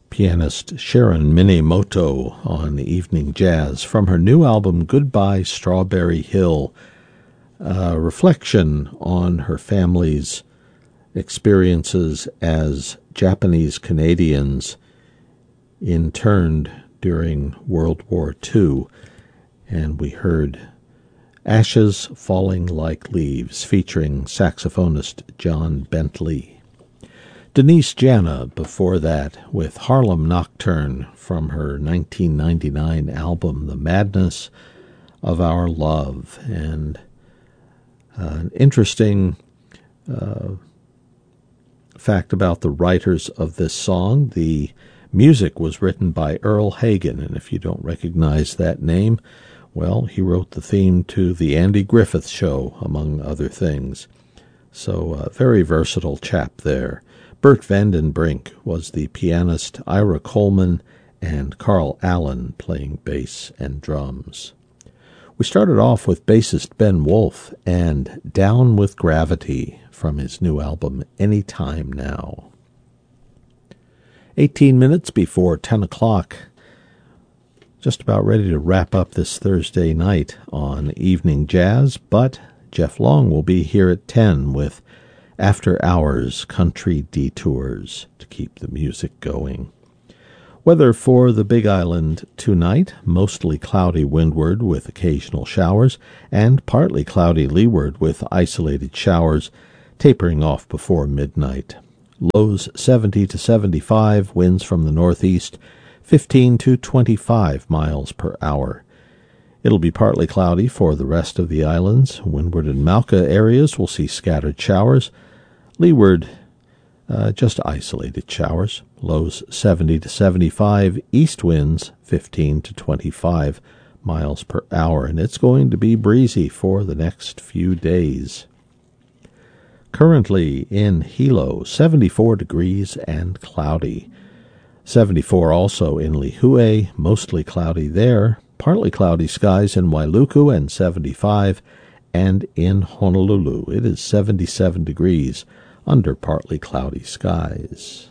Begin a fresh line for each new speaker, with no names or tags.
Pianist Sharon Minemoto on Evening Jazz from her new album Goodbye Strawberry Hill, a reflection on her family's experiences as Japanese Canadians interned during World War II. And we heard Ashes Falling Like Leaves featuring saxophonist John Bentley. Denise Jana before that with Harlem Nocturne from her 1999 album The Madness of Our Love. And an interesting fact about the writers of this song: the music was written by Earl Hagen, and if you don't recognize that name, well, he wrote the theme to The Andy Griffith Show, among other things. So a very versatile chap there. Bert Vandenbrink was the pianist, Ira Coleman and Carl Allen playing bass and drums. We started off with bassist Ben Wolf and Down with Gravity from his new album Anytime Now. 18 minutes before 10 o'clock. Just about ready to wrap up this Thursday night on Evening Jazz, but Jeff Long will be here at 10 with After Hours Country Detours to keep the music going. Weather for the Big Island tonight: mostly cloudy windward with occasional showers, and partly cloudy leeward with isolated showers, tapering off before midnight. Lows 70 to 75, winds from the northeast 15 to 25 miles per hour. It'll be partly cloudy for the rest of the islands. Windward and Malca areas will see scattered showers. Leeward, just isolated showers. Lows 70 to 75, east winds 15 to 25 miles per hour. And it's going to be breezy for the next few days. Currently in Hilo, 74 degrees and cloudy. 74 also in Lihue, mostly cloudy there. Partly cloudy skies in Wailuku and 75. And in Honolulu, it is 77 degrees under partly cloudy skies.